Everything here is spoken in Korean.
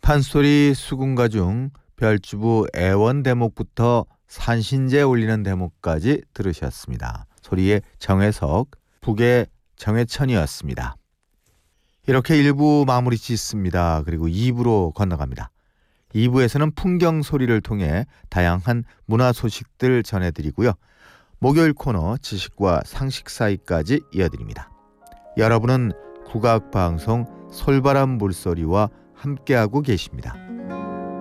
판소리 수군가 중 별주부 애원 대목부터 산신제 올리는 대목까지 들으셨습니다. 소리의 정혜석, 북의 정혜천이었습니다. 이렇게 1부 마무리 짓습니다. 그리고 2부로 건너갑니다. 2부에서는 풍경 소리를 통해 다양한 문화 소식들 전해드리고요. 목요일 코너 지식과 상식 사이까지 이어드립니다. 여러분은 국악방송 솔바람 물소리와 함께하고 계십니다.